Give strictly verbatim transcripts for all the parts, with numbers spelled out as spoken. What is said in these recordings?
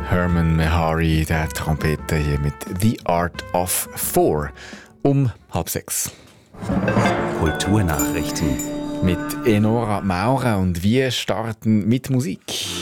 Herman Mehari, der Trompeter hier mit The Art of Four um halb sechs. Kulturnachrichten Mit Enora Maurer und wir starten mit Musik.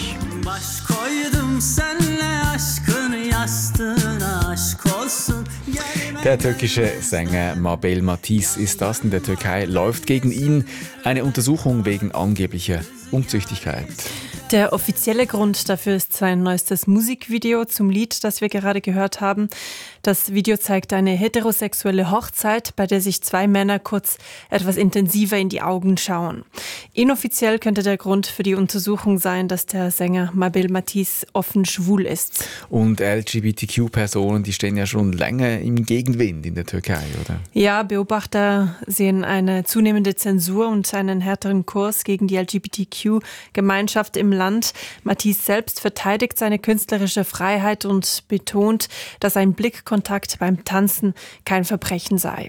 Der türkische Sänger Mabel Matiz ist das. In der Türkei läuft gegen ihn eine Untersuchung wegen angeblicher Unzüchtigkeit. Der offizielle Grund dafür ist sein neuestes Musikvideo zum Lied, das wir gerade gehört haben. Das Video zeigt eine heterosexuelle Hochzeit, bei der sich zwei Männer kurz etwas intensiver in die Augen schauen. Inoffiziell könnte der Grund für die Untersuchung sein, dass der Sänger Mabel Matiz offen schwul ist. Und L G B T Q-Personen, die stehen ja schon länger im Gegenwind in der Türkei, oder? Ja, Beobachter sehen eine zunehmende Zensur und einen härteren Kurs gegen die L G B T Q-Gemeinschaft im Land. Matiz selbst verteidigt seine künstlerische Freiheit und betont, dass ein Blickkontakt beim Tanzen kein Verbrechen sei.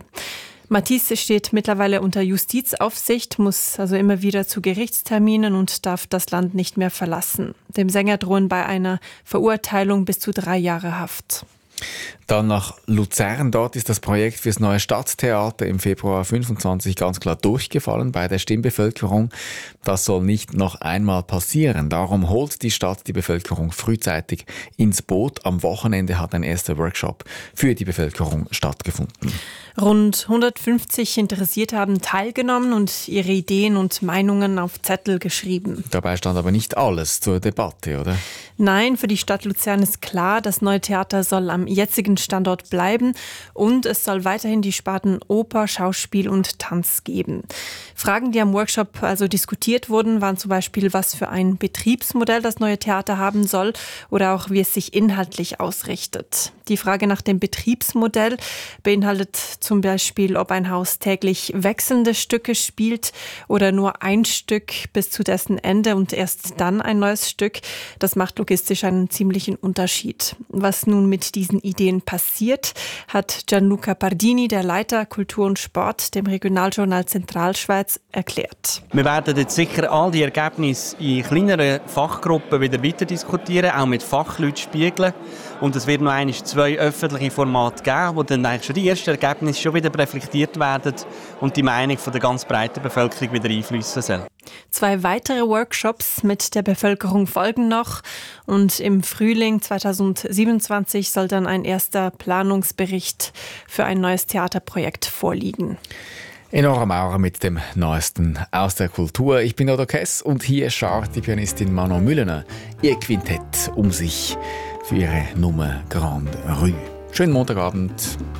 Matiz steht mittlerweile unter Justizaufsicht, muss also immer wieder zu Gerichtsterminen und darf das Land nicht mehr verlassen. Dem Sänger drohen bei einer Verurteilung bis zu drei Jahre Haft. Dann nach Luzern. Dort ist das Projekt fürs neue Stadttheater im Februar fünfundzwanzig ganz klar durchgefallen bei der Stimmbevölkerung. Das soll nicht noch einmal passieren. Darum holt die Stadt die Bevölkerung frühzeitig ins Boot. Am Wochenende hat ein erster Workshop für die Bevölkerung stattgefunden. Rund hundertfünfzig Interessierte haben teilgenommen und ihre Ideen und Meinungen auf Zettel geschrieben. Dabei stand aber nicht alles zur Debatte, oder? Nein, für die Stadt Luzern ist klar, das neue Theater soll am jetzigen Standort bleiben und es soll weiterhin die Sparten Oper, Schauspiel und Tanz geben. Fragen, die am Workshop also diskutiert wurden, waren zum Beispiel, was für ein Betriebsmodell das neue Theater haben soll oder auch, wie es sich inhaltlich ausrichtet. Die Frage nach dem Betriebsmodell beinhaltet zum Beispiel, ob ein Haus täglich wechselnde Stücke spielt oder nur ein Stück bis zu dessen Ende und erst dann ein neues Stück. Das macht logistisch einen ziemlichen Unterschied. Was nun mit diesen Ideen passiert, hat Gianluca Pardini, der Leiter Kultur und Sport, dem Regionaljournal Zentralschweiz erklärt. Wir werden jetzt sicher all die Ergebnisse in kleineren Fachgruppen wieder weiter diskutieren, auch mit Fachleuten spiegeln. Und es wird noch einmal zwei öffentliche Formate geben, wo dann eigentlich schon die ersten Ergebnisse schon wieder reflektiert werden und die Meinung von der ganz breiten Bevölkerung wieder einfließen soll. Zwei weitere Workshops mit der Bevölkerung folgen noch und im Frühling zweitausendsiebenundzwanzig soll dann ein erster Planungsbericht für ein neues Theaterprojekt vorliegen. Enora Maurer mit dem Neuesten aus der Kultur. Ich bin Odo Kess und hier schart die Pianistin Manon Müllener ihr Quintett um sich für ihre Nummer Grande Rue. Schönen Montagabend.